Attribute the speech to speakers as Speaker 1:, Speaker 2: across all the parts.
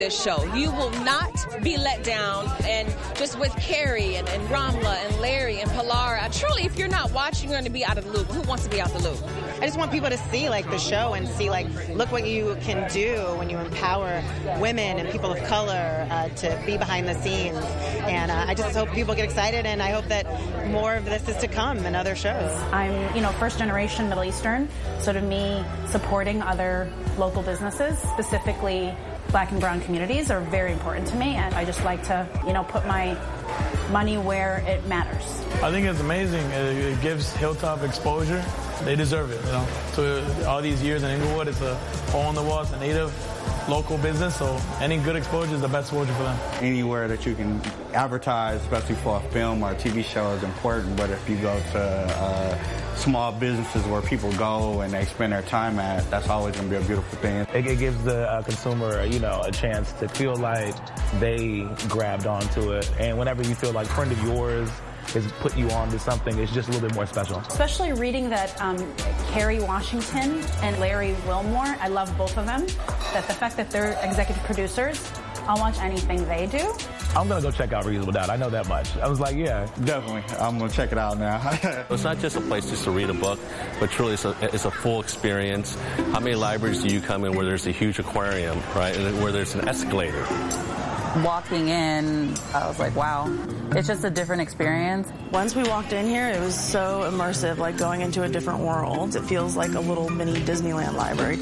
Speaker 1: this show. You will not be let down, and just with Carrie and Ramla and Larry and Pilar, truly, if you're not watching, you're going to be out of the loop. Who wants to be out the loop?
Speaker 2: I just want people to see the show and see look what you can do when you empower women and people of color to be behind the scenes. And I just hope people get excited, and I hope that more of this is to come in other shows.
Speaker 3: I'm, first generation Middle Eastern, so to me, supporting other local businesses, specifically Black and brown communities, are very important to me, and I just like to, put my money where it matters.
Speaker 4: I think it's amazing. It gives Hilltop exposure. They deserve it, So all these years in Inglewood, it's a hole in the wall, it's a native local business, so any good exposure is the best exposure for them.
Speaker 5: Anywhere that you can advertise, especially for a film or a TV show, is important, but if you go to small businesses where people go and they spend their time at, that's always going to be a beautiful thing.
Speaker 6: It gives the consumer, a chance to feel like they grabbed onto it, and whenever you feel like a friend of yours has put you on to something, it's just a little bit more special. Especially reading that Kerry Washington and Larry Wilmore, I love both of them, that the fact that they're executive producers, I'll watch anything they do. I'm going to go check out Reasonable Doubt. I know that much. I was like, yeah.
Speaker 5: Definitely. I'm going to check it out now.
Speaker 7: It's not just a place just to read a book, but truly it's a full experience. How many libraries do you come in where there's a huge aquarium, right, and where there's an escalator?
Speaker 8: Walking in, I was like, wow, it's just a different experience.
Speaker 9: Once we walked in here, it was so immersive, like going into a different world. It feels like a little mini Disneyland library.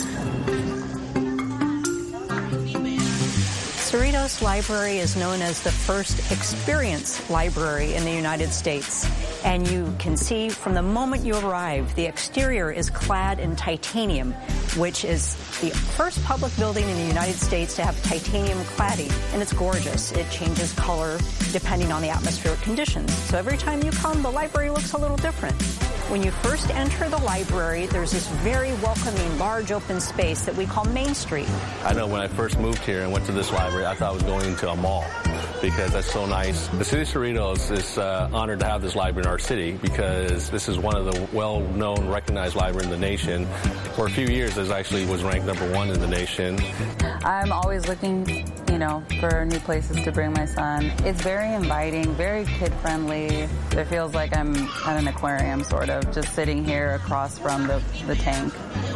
Speaker 10: Cerritos Library is known as the first experience library in the United States. And you can see from the moment you arrive, the exterior is clad in titanium, which is the first public building in the United States to have titanium cladding. And it's gorgeous. It changes color depending on the atmospheric conditions. So every time you come, the library looks a little different. When you first enter the library, there's this very welcoming, large open space that we call Main Street.
Speaker 7: I know when I first moved here and went to this library, I thought I was going into a mall because that's so nice. The city of Cerritos is honored to have this library in our city because this is one of the well-known, recognized libraries in the nation. For a few years, it actually was ranked #1 in the nation.
Speaker 8: I'm always looking, for new places to bring my son. It's very inviting, very kid-friendly. It feels like I'm at an aquarium, sort of, just sitting here across from the tank.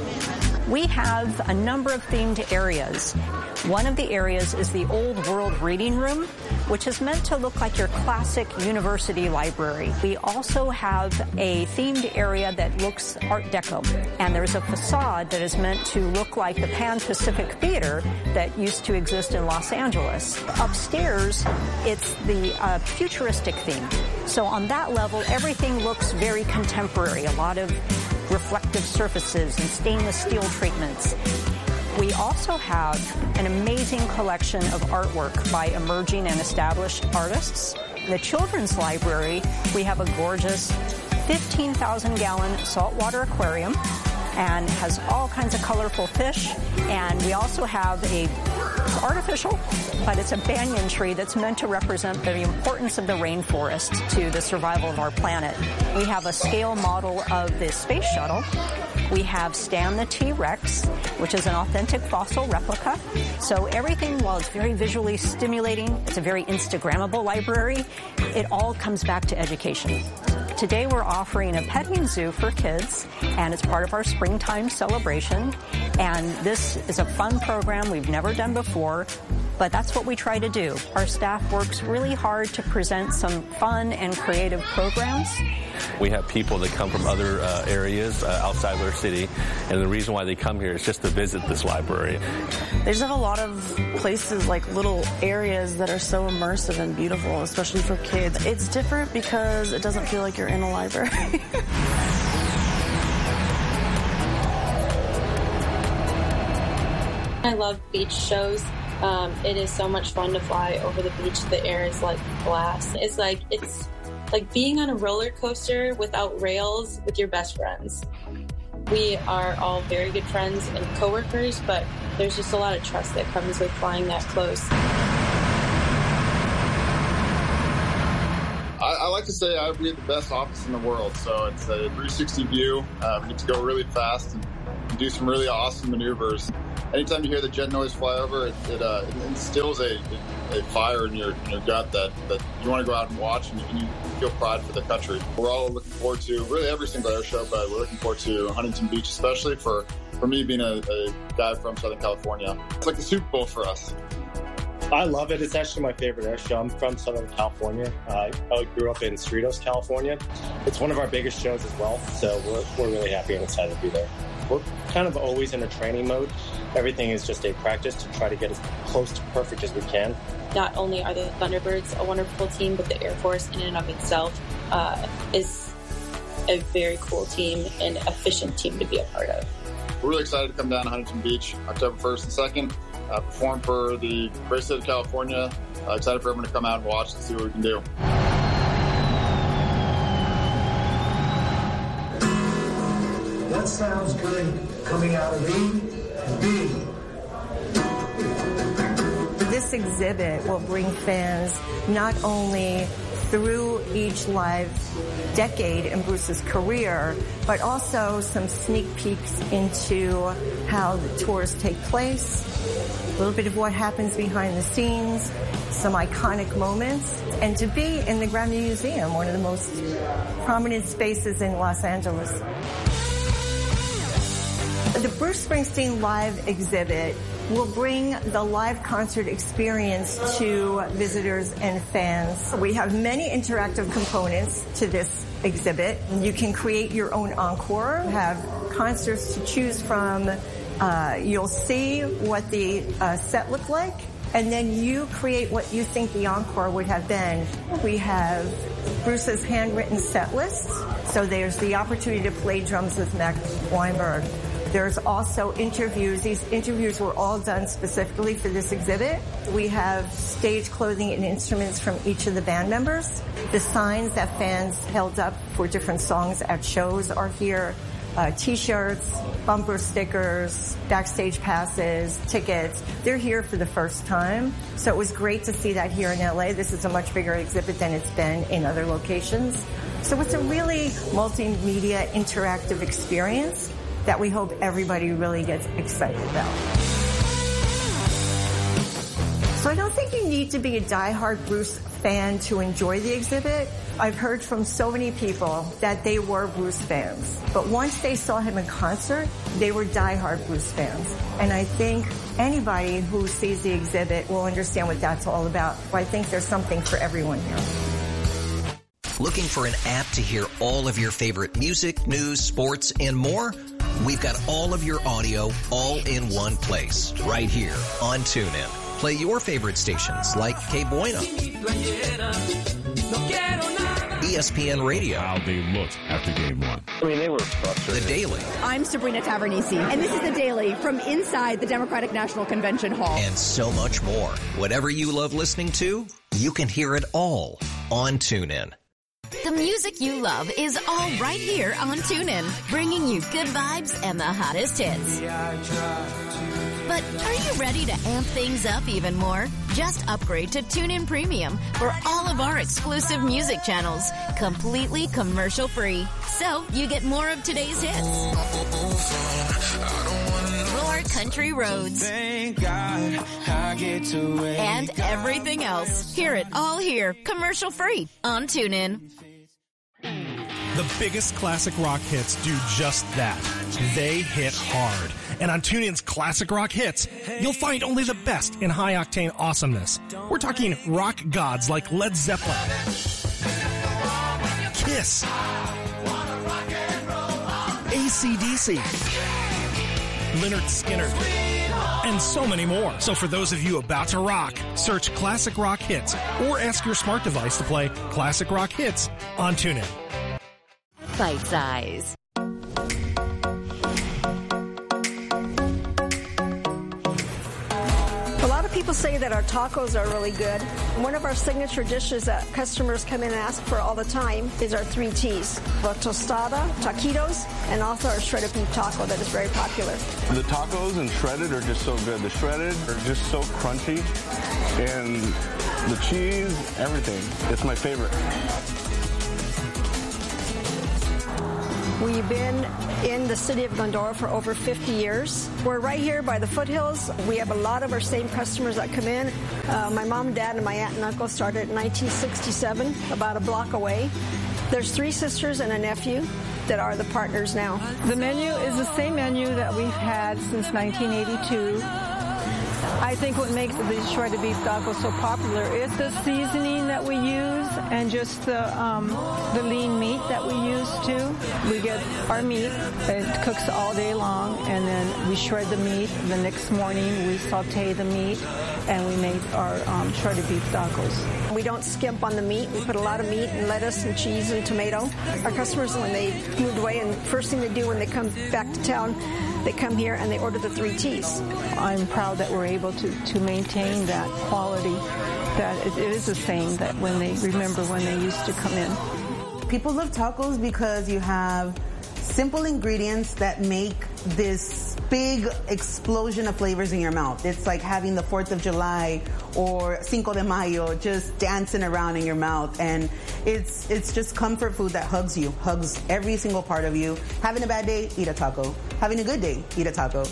Speaker 10: We have a number of themed areas. One of the areas is the Old World Reading Room, which is meant to look like your classic university library. We also have a themed area that looks Art Deco, and there's a facade that is meant to look like the Pan Pacific Theater that used to exist in Los Angeles. Upstairs, it's the futuristic theme. So on that level, everything looks very contemporary, a lot of reflective surfaces and stainless steel treatments. We also have an amazing collection of artwork by emerging and established artists. In the Children's Library, we have a gorgeous 15,000-gallon saltwater aquarium and has all kinds of colorful fish. And we also have it's artificial, but it's a banyan tree that's meant to represent the importance of the rainforest to the survival of our planet. We have a scale model of the space shuttle. We have Stan the T-Rex, which is an authentic fossil replica. So everything, while it's very visually stimulating, it's a very Instagrammable library, it all comes back to education. Today we're offering a petting zoo for kids, and it's part of our springtime celebration. And this is a fun program we've never done before, but that's what we try to do. Our staff works really hard to present some fun and creative programs.
Speaker 7: We have people that come from other areas outside of our city, and the reason why they come here is just to visit this library.
Speaker 9: They just have a lot of places, like little areas that are so immersive and beautiful, especially for kids. It's different because it doesn't feel like you're in a library.
Speaker 11: I love beach shows. It is so much fun to fly over the beach. The air is like glass. It's like being on a roller coaster without rails with your best friends. We are all very good friends and coworkers, but there's just a lot of trust that comes with flying that close.
Speaker 12: I like to say we have the best office in the world, so it's a 360 view. We get to go really fast and do some really awesome maneuvers. anytime you hear the jet noise fly over, it instills a fire in your gut that you want to go out and watch, and you feel pride for the country. We're all looking forward to really every single air show, but we're looking forward to Huntington Beach, especially for me being a guy from Southern California. It's like the Super Bowl for us.
Speaker 13: I love it. It's actually my favorite air show. I'm from Southern California. I grew up in Cerritos, California. It's one of our biggest shows as well, so we're really happy and excited to be there. We're kind of always in a training mode. Everything is just a practice to try to get as close to perfect as we can.
Speaker 11: Not only are the Thunderbirds a wonderful team, but the Air Force in and of itself is a very cool team and efficient team to be a part of.
Speaker 12: We're really excited to come down to Huntington Beach October 1st and 2nd, perform for the great state of California. Excited for everyone to come out and watch and see what we can do.
Speaker 14: That sounds good coming out of E and B.
Speaker 15: This exhibit will bring fans not only through each live decade in Bruce's career, but also some sneak peeks into how the tours take place, a little bit of what happens behind the scenes, some iconic moments, and to be in the Grammy Museum, one of the most prominent spaces in Los Angeles. The Bruce Springsteen Live exhibit will bring the live concert experience to visitors and fans. We have many interactive components to this exhibit. You can create your own encore, have concerts to choose from. You'll see what the set looked like, and then you create what you think the encore would have been. We have Bruce's handwritten set list, so there's the opportunity to play drums with Mac Weinberg. There's also interviews. These interviews were all done specifically for this exhibit. We have stage clothing and instruments from each of the band members. The signs that fans held up for different songs at shows are here. T-shirts, bumper stickers, backstage passes, tickets. They're here for the first time. So it was great to see that here in LA. This is a much bigger exhibit than it's been in other locations. So it's a really multimedia interactive experience that we hope everybody really gets excited about. So I don't think you need to be a diehard Bruce fan to enjoy the exhibit. I've heard from so many people that they were Bruce fans, but once they saw him in concert, they were diehard Bruce fans. And I think anybody who sees the exhibit will understand what that's all about. I think there's something for everyone here.
Speaker 16: Looking for an app to hear all of your favorite music, news, sports, and more? We've got all of your audio all in one place, right here on TuneIn. Play your favorite stations like Que Buena, ESPN Radio.
Speaker 17: How they looked after game one.
Speaker 18: I mean, they were frustrated.
Speaker 16: The Daily.
Speaker 19: I'm Sabrina Tavernisi, and this is The Daily from inside the Democratic National Convention Hall.
Speaker 16: And so much more. Whatever you love listening to, you can hear it all on TuneIn.
Speaker 20: The music you love is all right here on TuneIn, bringing you good vibes and the hottest hits. But are you ready to amp things up even more? Just upgrade to TuneIn Premium for all of our exclusive music channels, completely commercial-free. So you get more of today's hits. More country roads. And everything else. Hear it all here, commercial-free on TuneIn.
Speaker 21: The biggest classic rock hits do just that. They hit hard. And on TuneIn's Classic Rock Hits, you'll find only the best in high-octane awesomeness. We're talking rock gods like Led Zeppelin, Kiss, AC/DC, Lynyrd Skynyrd, and so many more. So for those of you about to rock, search Classic Rock Hits or ask your smart device to play Classic Rock Hits on TuneIn.
Speaker 20: Bite size.
Speaker 22: A lot of people say that our tacos are really good. One of our signature dishes that customers come in and ask for all the time is our 3 T's. The tostada, taquitos, and also our shredded beef taco that is very popular.
Speaker 23: The tacos and shredded are just so good. The shredded are just so crunchy, and the cheese, everything. It's my favorite.
Speaker 22: We've been in the city of Glendora for over 50 years. We're right here by the foothills. We have a lot of our same customers that come in. My mom, dad, and my aunt and uncle started in 1967, about a block away. There's 3 sisters and a nephew that are the partners now.
Speaker 1: The menu is the same menu that we've had since 1982. I think what makes the shredded beef tacos so popular is the seasoning that we use and just the lean meat that we use too. We get our meat, it cooks all day long, and then we shred the meat. The next morning we saute the meat and we make our shredded beef tacos.
Speaker 22: We don't skimp on the meat. We put a lot of meat and lettuce and cheese and tomato. Our customers, when they moved away, and first thing they do when they come back to town, they come here and they order the 3 T's.
Speaker 1: I'm proud that we're able to maintain that quality, that it is the same that when they remember when they used to come in.
Speaker 2: People love tacos because you have simple ingredients that make this big explosion of flavors in your mouth. It's like having the 4th of July or Cinco de Mayo just dancing around in your mouth. And it's just comfort food that hugs you, hugs every single part of you. Having a bad day, eat a taco. Having a good day, eat a taco.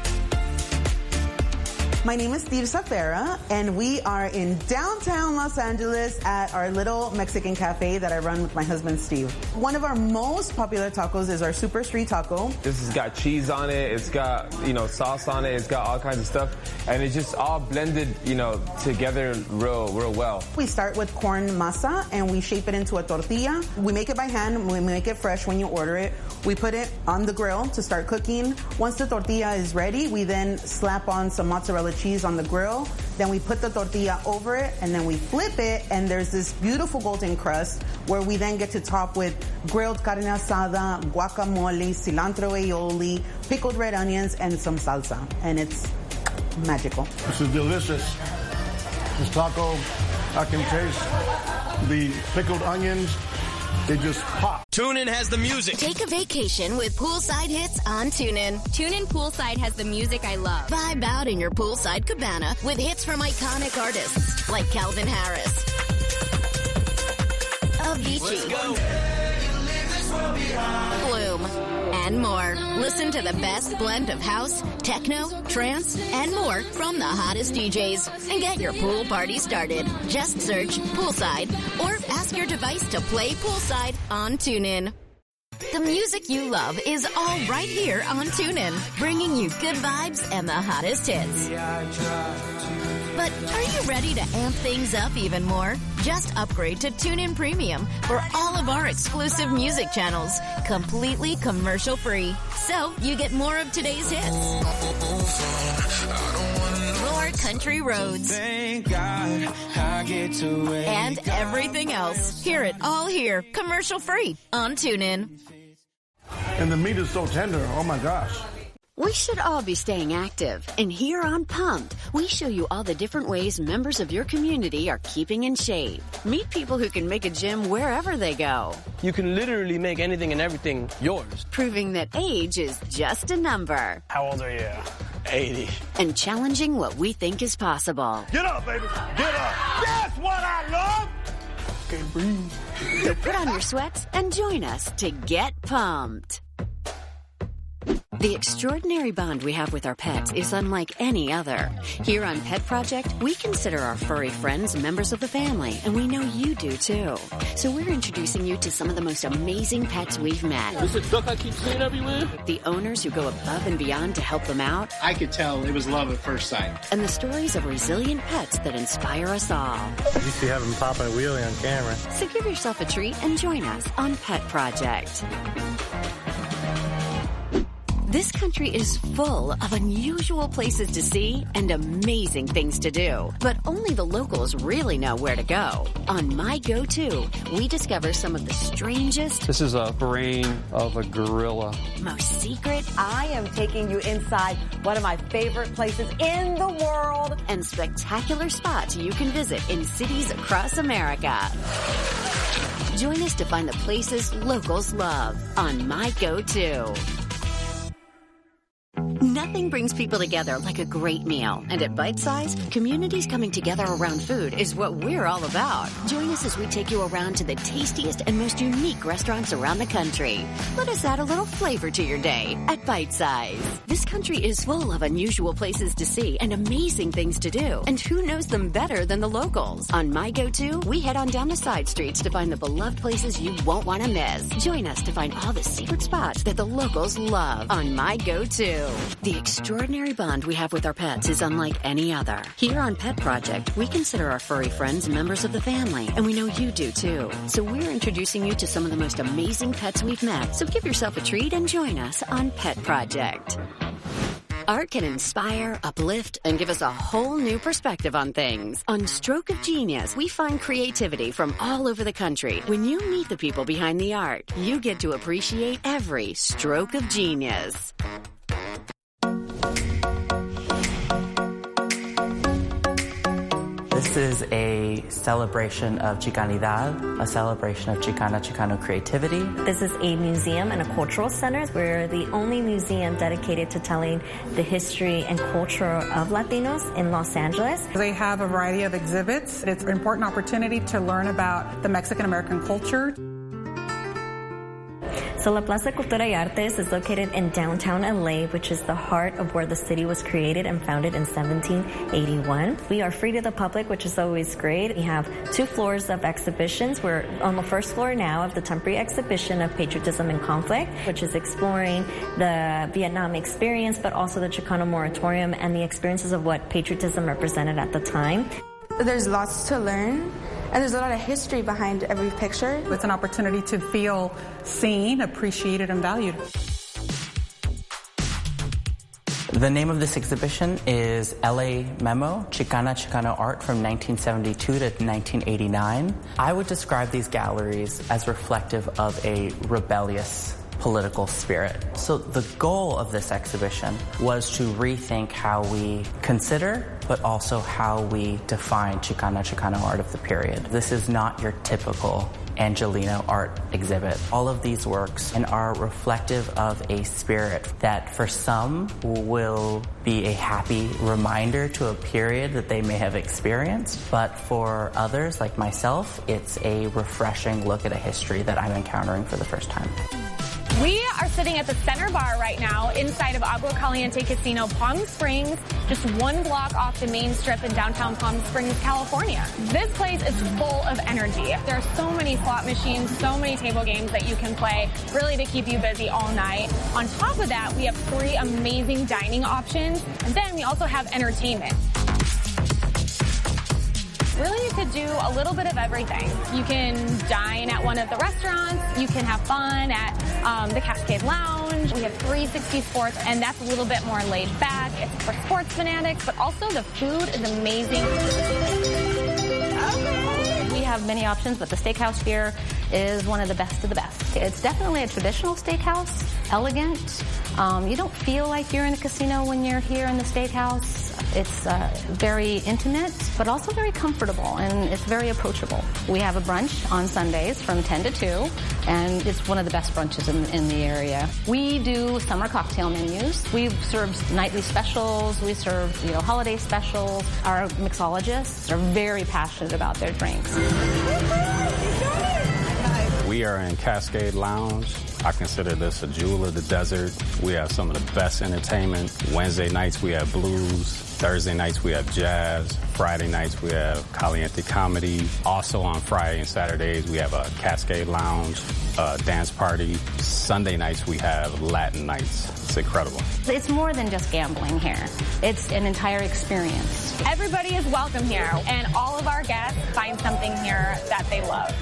Speaker 2: My name is Tirsa Farah, and we are in downtown Los Angeles at our little Mexican cafe that I run with my husband, Steve. One of our most popular tacos is our Super Street Taco.
Speaker 18: This has got cheese on it, it's got, sauce on it, it's got all kinds of stuff, and it's just all blended, together real well.
Speaker 2: We start with corn masa, and we shape it into a tortilla. We make it by hand, we make it fresh when you order it. We put it on the grill to start cooking. Once the tortilla is ready, we then slap on some mozzarella cheese on the grill. Then we put the tortilla over it, and then we flip it, and there's this beautiful golden crust where we then get to top with grilled carne asada, guacamole, cilantro aioli, pickled red onions, and some salsa. And it's magical.
Speaker 24: This is delicious. This taco, I can taste the pickled onions. They just pop.
Speaker 25: TuneIn has the music.
Speaker 20: Take a vacation with poolside hits on TuneIn.
Speaker 26: TuneIn Poolside has the music I love.
Speaker 20: Vibe out in your poolside cabana with hits from iconic artists like Calvin Harris, Avicii, Flume, and more. Listen to the best blend of house, techno, trance, and more from the hottest DJs and get your pool party started. Just search Poolside or ask your device to play Poolside on TuneIn. The music you love is all right here on TuneIn, bringing you good vibes and the hottest hits. But are you ready to amp things up even more? Just upgrade to TuneIn Premium for all of our exclusive music channels, completely commercial-free. So you get more of today's hits, more country roads, and everything else. Hear it all here, commercial-free on TuneIn.
Speaker 24: And the meat is so tender. Oh, my gosh.
Speaker 27: We should all be staying active, and here on Pumped, we show you all the different ways members of your community are keeping in shape. Meet people who can make a gym wherever they go.
Speaker 28: You can literally make anything and everything yours.
Speaker 27: Proving that age is just a number.
Speaker 28: How old are you? 80.
Speaker 27: And challenging what we think is possible.
Speaker 24: Get up, baby. Get up. That's what I love.
Speaker 28: Okay, breathe.
Speaker 27: So put on your sweats and join us to get pumped. The extraordinary bond we have with our pets is unlike any other. Here on Pet Project, we consider our furry friends members of the family, and we know you do too. So we're introducing you to some of the most amazing pets we've met.
Speaker 28: This is duck I keep seeing everywhere.
Speaker 27: The owners who go above and beyond to help them out.
Speaker 29: I could tell it was love at first sight.
Speaker 27: And the stories of resilient pets that inspire us all.
Speaker 30: You see having Papa and Wheelie on camera.
Speaker 27: So give yourself a treat and join us on Pet Project. This country is full of unusual places to see and amazing things to do. But only the locals really know where to go. On My Go-To, we discover some of the strangest...
Speaker 30: This is a brain of a gorilla.
Speaker 27: ...most secret...
Speaker 31: I am taking you inside one of my favorite places in the world.
Speaker 27: ...and spectacular spots you can visit in cities across America. Join us to find the places locals love on My Go-To. Nothing Nothing brings people together like a great meal. And at Bite Size, communities coming together around food is what we're all about. Join us as we take you around to the tastiest and most unique restaurants around the country. Let us add a little flavor to your day at Bite Size. This country is full of unusual places to see and amazing things to do. And who knows them better than the locals? On My Go-To, we head on down the side streets to find the beloved places you won't want to miss. Join us to find all the secret spots that the locals love on My Go-To. The extraordinary bond we have with our pets is unlike any other. Here on Pet Project, we consider our furry friends members of the family, and we know you do too. So we're introducing you to some of the most amazing pets we've met. So give yourself a treat and join us on Pet Project. Art can inspire, uplift, and give us a whole new perspective on things. On Stroke of Genius, we find creativity from all over the country. When you meet the people behind the art, you get to appreciate every stroke of genius.
Speaker 3: This is a celebration of Chicanidad, a celebration of Chicano creativity.
Speaker 4: This is a museum and a cultural center. We're the only museum dedicated to telling the history and culture of Latinos in Los Angeles.
Speaker 5: They have a variety of exhibits. It's an important opportunity to learn about the Mexican-American culture.
Speaker 4: So La Plaza Cultura y Artes is located in downtown LA, which is the heart of where the city was created and founded in 1781. We are free to the public, which is always great. We have 2 floors of exhibitions. We're on the first floor now of the temporary exhibition of Patriotism and Conflict, which is exploring the Vietnam experience, but also the Chicano moratorium and the experiences of what patriotism represented at the time.
Speaker 6: There's lots to learn. And there's a lot of history behind every picture.
Speaker 5: It's an opportunity to feel seen, appreciated, and valued.
Speaker 3: The name of this exhibition is LA Memo, Chicano Art from 1972 to 1989. I would describe these galleries as reflective of a rebellious political spirit. So the goal of this exhibition was to rethink how we consider, but also how we define Chicano art of the period. This is not your typical Angelino art exhibit. All of these works are reflective of a spirit that for some will be a happy reminder to a period that they may have experienced, but for others like myself, it's a refreshing look at a history that I'm encountering for the first time.
Speaker 7: We are sitting at the center bar right now inside of Agua Caliente Casino, Palm Springs, just 1 block off the main strip in downtown Palm Springs, California. This place is full of energy. There are so many slot machines, so many table games that you can play, really to keep you busy all night. On top of that, we have 3 amazing dining options, and then we also have entertainment. Really, you could do a little bit of everything. You can dine at one of the restaurants. You can have fun at the Cascade Lounge. We have 360 Sports, and that's a little bit more laid back. It's for sports fanatics, but also the food is amazing.
Speaker 8: We have many options, but the steakhouse here is one of the best of the best. It's definitely a traditional steakhouse, elegant. You don't feel like you're in a casino when you're here in the steakhouse. It's very intimate, but also very comfortable, and it's very approachable. We have a brunch on Sundays from 10 to 2, and it's one of the best brunches in the area. We do summer cocktail menus. We serve nightly specials. We serve, holiday specials. Our mixologists are very passionate about their drinks.
Speaker 9: We are in Cascade Lounge. I consider this a jewel of the desert. We have some of the best entertainment. Wednesday nights we have blues. Thursday nights we have jazz. Friday nights we have Caliente comedy. Also on Friday and Saturdays we have a Cascade Lounge dance party. Sunday nights we have Latin nights. It's incredible.
Speaker 8: It's more than just gambling here. It's an entire experience.
Speaker 7: Everybody is welcome here, and all of our guests find something here that they love.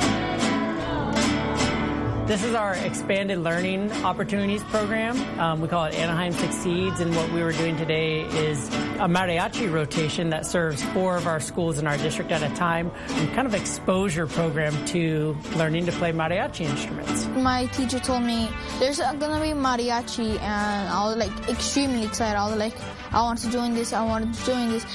Speaker 10: This is our expanded learning opportunities program. We call it Anaheim Succeeds, and what we were doing today is a mariachi rotation that serves 4 of our schools in our district at a time, and kind of exposure program to learning to play mariachi instruments.
Speaker 11: My teacher told me there's gonna be mariachi, and I was extremely excited. I was I want to join this, I wanted to join this.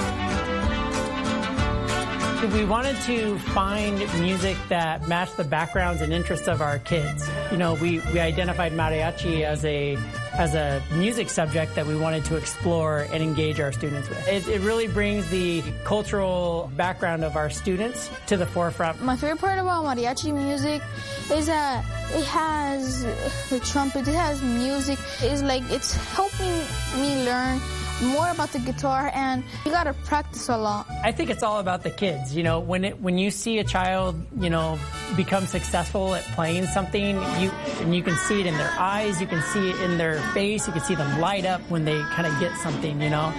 Speaker 10: We wanted to find music that matched the backgrounds and interests of our kids. We identified mariachi as a as a music subject that we wanted to explore and engage our students with. It really brings the cultural background of our students to the forefront.
Speaker 11: My favorite part about mariachi music is that it has the trumpet, it has music. It's helping me learn more about the guitar, and you gotta practice a lot.
Speaker 10: I think it's all about the kids. You know, when you see a child, you know, become successful at playing something, you can see it in their eyes, you can see it in their face, you can see them light up when they kind of get something, you know.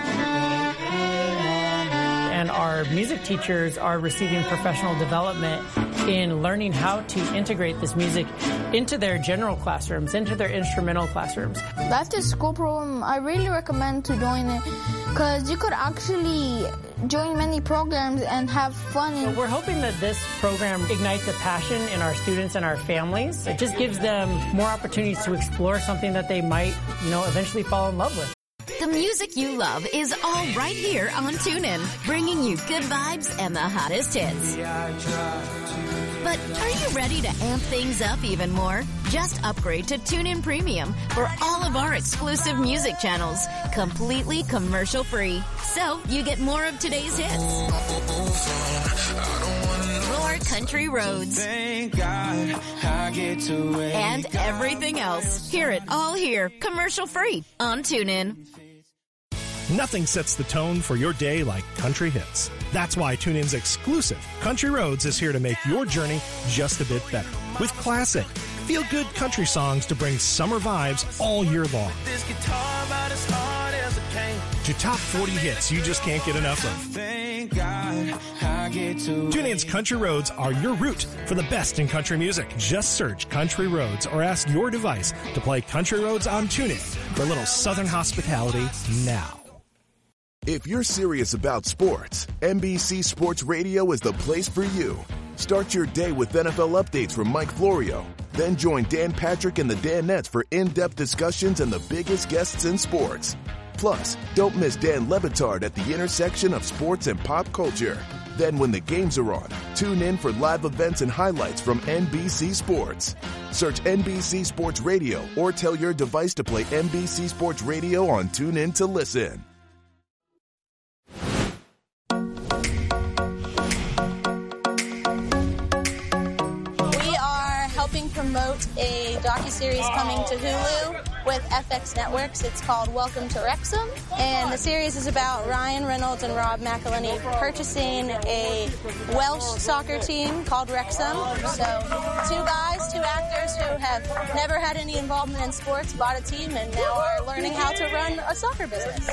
Speaker 10: And our music teachers are receiving professional development in learning how to integrate this music into their general classrooms, into their instrumental classrooms.
Speaker 11: The After School program, I really recommend to join it because you could actually join many programs and have fun.
Speaker 10: So we're hoping that this program ignites a passion in our students and our families. It just gives them more opportunities to explore something that they might, you know, eventually fall in love with.
Speaker 20: The music you love is all right here on TuneIn, bringing you good vibes and the hottest hits. But are you ready to amp things up even more? Just upgrade to TuneIn Premium for all of our exclusive music channels, completely commercial-free. So you get more of today's hits. More country roads. And everything else. Hear it all here, commercial-free on TuneIn.
Speaker 12: Nothing sets the tone for your day like country hits. That's why TuneIn's exclusive Country Roads is here to make your journey just a bit better. With classic, feel-good country songs to bring summer vibes all year long. To top 40 hits you just can't get enough of. TuneIn's Country Roads are your route for the best in country music. Just search Country Roads or ask your device to play Country Roads on TuneIn for a little Southern hospitality now.
Speaker 13: If you're serious about sports, NBC Sports Radio is the place for you. Start your day with NFL updates from Mike Florio. Then join Dan Patrick and the Danettes for in-depth discussions and the biggest guests in sports. Plus, don't miss Dan Le Batard at the intersection of sports and pop culture. Then when the games are on, tune in for live events and highlights from NBC Sports. Search NBC Sports Radio or tell your device to play NBC Sports Radio on TuneIn to listen.
Speaker 14: Promote a docuseries coming to Hulu with FX Networks. It's called Welcome to Wrexham, and the series is about Ryan Reynolds and Rob McElhenney purchasing a Welsh soccer team called Wrexham. So two guys, two actors who have never had any involvement in sports bought a team and now are learning how to run a soccer business.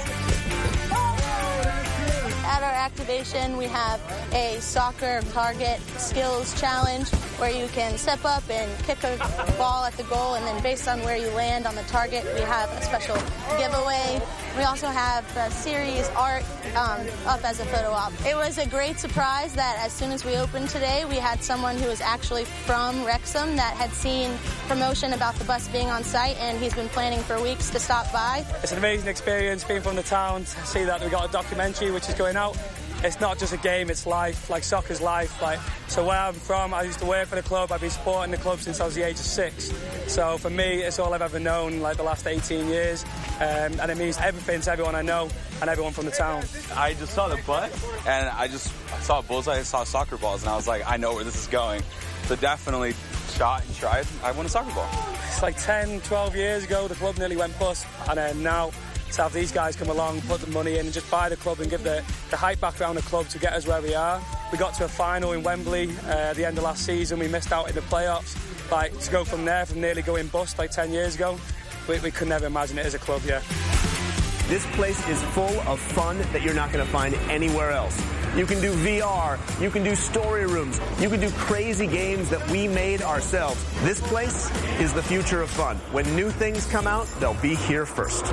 Speaker 14: At our activation, we have a soccer target skills challenge where you can step up and kick a ball at the goal, and then based on where you land on the target, we have a special giveaway. We also have the series art up as a photo op. It was a great surprise that as soon as we opened today, we had someone who was actually from Wrexham that had seen promotion about the bus being on site, and he's been planning for weeks to stop by.
Speaker 15: It's an amazing experience being from the town to see that we got a documentary which is going out. It's not just a game, it's life, like soccer's life. So where I'm from, I used to work for the club, I've been supporting the club since I was the age of 6. So for me, it's all I've ever known, like the last 18 years. And it means everything to everyone I know and everyone from the town.
Speaker 16: I just saw the bus, and I saw a bullseye, I saw soccer balls, and I was like, I know where this is going. So definitely shot and tried, I won a soccer ball.
Speaker 15: It's like 10, 12 years ago, the club nearly went bust, and then now to have these guys come along, put the money in and just buy the club and give the hype back around the club to get us where we are. We got to a final in Wembley at the end of last season. We missed out in the playoffs. To go from there, from nearly going bust 10 years ago, we could never imagine it as a club, yeah.
Speaker 17: This place is full of fun that you're not going to find anywhere else. You can do VR, you can do story rooms, you can do crazy games that we made ourselves. This place is the future of fun. When new things come out, they'll be here first.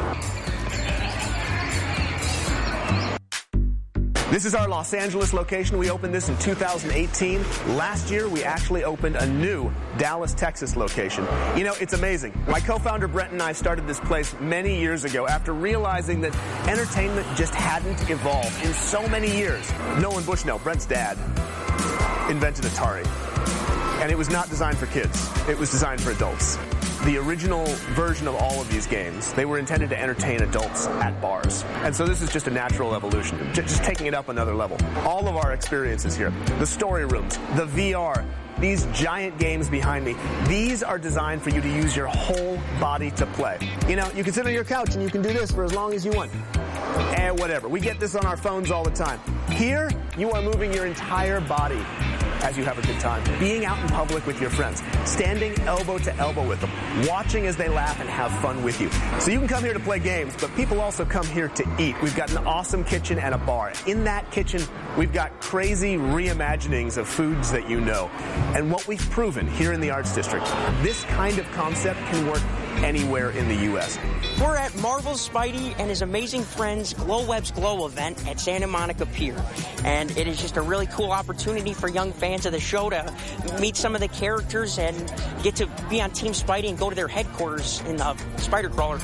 Speaker 17: This is our Los Angeles location. We opened this in 2018. Last year, we actually opened a new Dallas, Texas location. You know, it's amazing. My co-founder Brent and I started this place many years ago after realizing that entertainment just hadn't evolved in so many years. Nolan Bushnell, Brent's dad, invented Atari. And it was not designed for kids. It was designed for adults. The original version of all of these games, they were intended to entertain adults at bars. And so this is just a natural evolution, just taking it up another level. All of our experiences here, the story rooms, the VR, these giant games behind me, these are designed for you to use your whole body to play. You know, you can sit on your couch and you can do this for as long as you want. And whatever. We get this on our phones all the time. Here, you are moving your entire body as you have a good time. Being out in public with your friends, standing elbow to elbow with them, watching as they laugh and have fun with you. So you can come here to play games, but people also come here to eat. We've got an awesome kitchen and a bar. In that kitchen, we've got crazy reimaginings of foods that you know. And what we've proven here in the Arts District, this kind of concept can work anywhere in the U.S.
Speaker 1: We're at Marvel's Spidey and his amazing friends Glow Web's Glow event at Santa Monica Pier. And it is just a really cool opportunity for young fans of the show to meet some of the characters and get to be on Team Spidey and go to their headquarters in the Spider Crawler.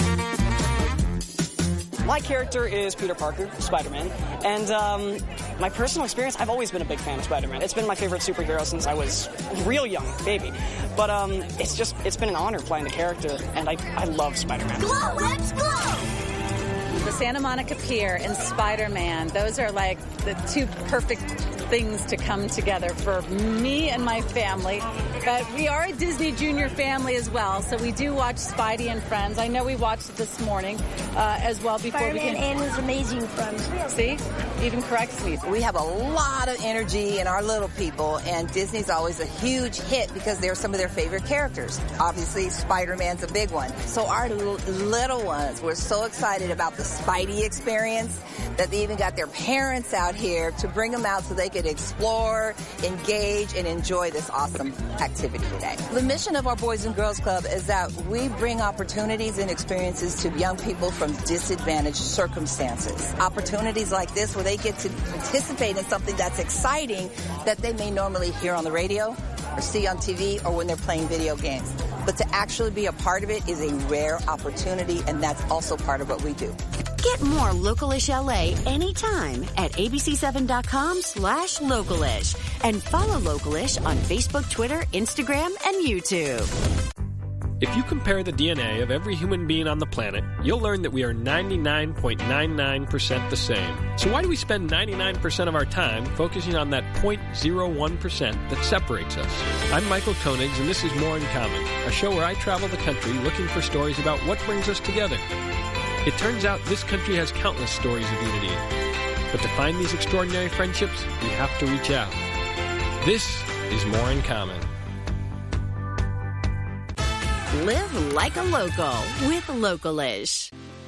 Speaker 2: My character is Peter Parker, Spider-Man, and my personal experience, I've always been a big fan of Spider-Man. It's been my favorite superhero since I was real young, baby. But it's been an honor playing the character, and I love Spider-Man.
Speaker 18: Glow, let's glow!
Speaker 19: The Santa Monica Pier and Spider-Man, those are like the two perfect things to come together for me and my family. But we are a Disney Junior family as well, so we do watch Spidey and Friends. I know we watched it this morning as well before
Speaker 18: Spider-Man
Speaker 19: we can...
Speaker 18: and his amazing friends.
Speaker 19: See? Even corrects me.
Speaker 21: We have a lot of energy in our little people, and Disney's always a huge hit because they're some of their favorite characters. Obviously, Spider-Man's a big one. So our little ones were so excited about the Spidey experience that they even got their parents out here to bring them out so they could explore, engage, and enjoy this awesome activity today. The mission of our Boys and Girls Club is that we bring opportunities and experiences to young people from disadvantaged circumstances. Opportunities like this where they get to participate in something that's exciting that they may normally hear on the radio or see on TV or when they're playing video games. But to actually be a part of it is a rare opportunity, and that's also part of what we do.
Speaker 27: Get more Localish LA anytime at abc7.com/localish and follow Localish on Facebook, Twitter, Instagram, and YouTube.
Speaker 22: If you compare the DNA of every human being on the planet, you'll learn that we are 99.99% the same. So why do we spend 99% of our time focusing on that 0.01% that separates us? I'm Michael Koenigs, and this is More in Common, a show where I travel the country looking for stories about what brings us together. It turns out this country has countless stories of unity. But to find these extraordinary friendships, we have to reach out. This is More in Common.
Speaker 27: Live like a local with Localish.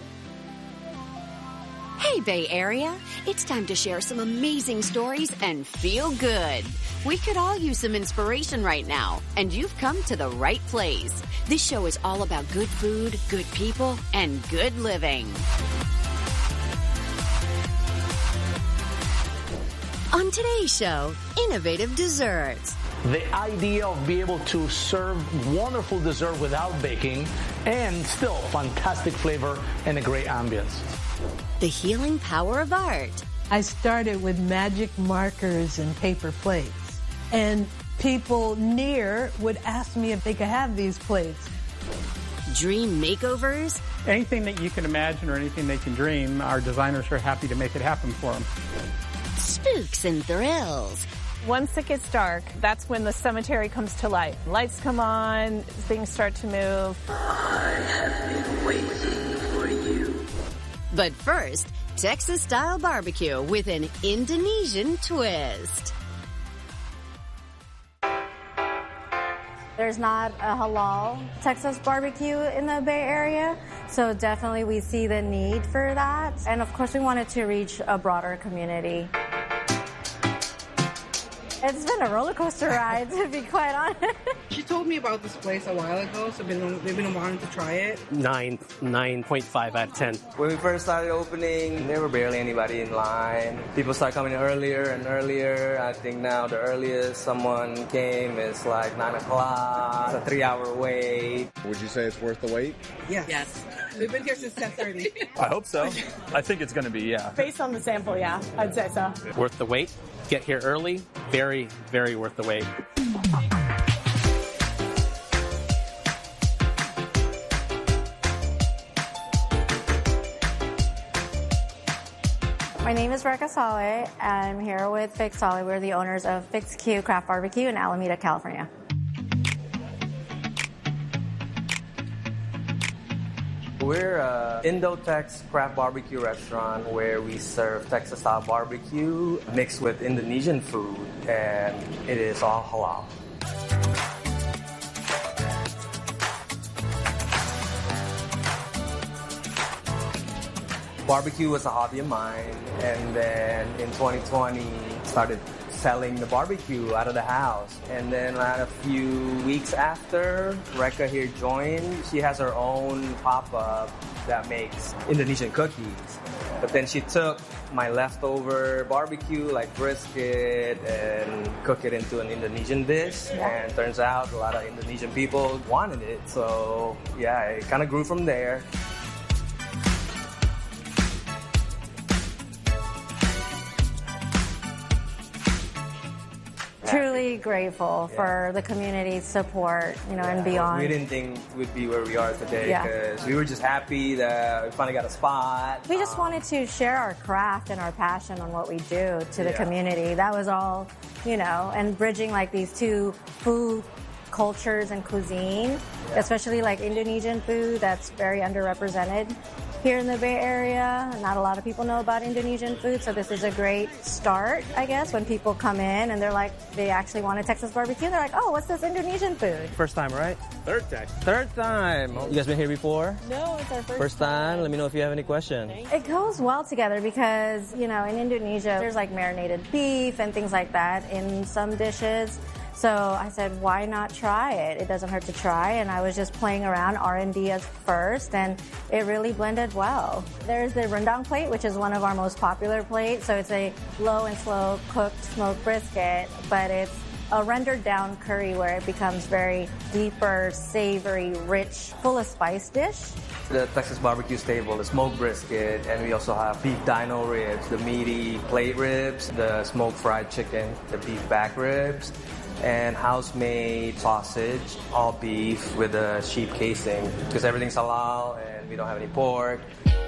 Speaker 27: Hey, Bay Area. It's time to share some amazing stories and feel good. We could all use some inspiration right now, and you've come to the right place. This show is all about good food, good people, and good living. On today's show, innovative desserts.
Speaker 23: The idea of being able to serve wonderful dessert without baking and still fantastic flavor and a great ambience.
Speaker 27: The healing power of art.
Speaker 24: I started with magic markers and paper plates. And people near would ask me if they could have these plates.
Speaker 27: Dream makeovers.
Speaker 25: Anything that you can imagine or anything they can dream, our designers are happy to make it happen for them.
Speaker 27: Spooks and thrills.
Speaker 26: Once it gets dark, that's when the cemetery comes to life. Lights come on, things start to move.
Speaker 27: I have been waiting for you. But first, Texas-style barbecue with an Indonesian twist.
Speaker 4: There's not a halal Texas barbecue in the Bay Area, so definitely we see the need for that. And of course, we wanted to reach a broader community. It's been a roller coaster ride, to be quite honest.
Speaker 28: She told me about this place a while ago, so they've been wanting to try it.
Speaker 25: 9.5 out of 10.
Speaker 32: When we first started opening, there were barely anybody in line. People started coming earlier and earlier. I think now the earliest someone came is like 9 o'clock. It's a 3-hour wait.
Speaker 33: Would you say it's worth the wait?
Speaker 28: Yes. We've been here since 10:30.
Speaker 33: I hope so. I think it's going to be, yeah.
Speaker 26: Based on the sample, yeah, I'd say so.
Speaker 25: Worth the wait. Get here early. Very, very worth the wait.
Speaker 3: My name is Rekha Saleh. I'm here with Fix Saleh. We're the owners of Fix Q Craft Barbecue in Alameda, California.
Speaker 32: We're a Indo-Tex craft barbecue restaurant where we serve Texas-style barbecue mixed with Indonesian food, and it is all halal. Barbecue was a hobby of mine, and then in 2020 started selling the barbecue out of the house. And then a few weeks after, Rekha here joined. She has her own pop-up that makes Indonesian cookies. But then she took my leftover barbecue, like brisket, and cooked it into an Indonesian dish.
Speaker 3: Yeah.
Speaker 32: And turns out a lot of Indonesian people wanted it. So yeah, it kind of grew from there.
Speaker 3: Truly grateful for the community's support, and beyond.
Speaker 32: We didn't think we'd be where we are today
Speaker 3: Yeah.
Speaker 32: because we were just happy that we finally got a spot.
Speaker 3: We just wanted to share our craft and our passion on what we do to the
Speaker 32: Yeah.
Speaker 3: community. That was all, and bridging like these two food cultures and cuisine, especially like Indonesian food that's very underrepresented here in the Bay Area. Not a lot of people know about Indonesian food, so this is a great start, I guess, when people come in and they're like, they actually want a Texas barbecue. They're like, oh, what's this Indonesian food?
Speaker 32: First time, right?
Speaker 23: Third time.
Speaker 32: Third time. You guys been here before?
Speaker 3: No, it's our
Speaker 32: First time. Let me know if you have any questions.
Speaker 3: It goes well together because, in Indonesia, there's like marinated beef and things like that in some dishes. So I said, why not try it? It doesn't hurt to try. And I was just playing around R&D at first, and it really blended well. There's the rendang plate, which is one of our most popular plates. So it's a low and slow cooked smoked brisket, but it's a rendered down curry where it becomes very deeper, savory, rich, full of spice dish.
Speaker 32: The Texas barbecue staple, the smoked brisket, and we also have beef dino ribs, the meaty plate ribs, the smoked fried chicken, the beef back ribs, and house-made sausage, all beef with a sheep casing, because everything's halal and we don't have any pork.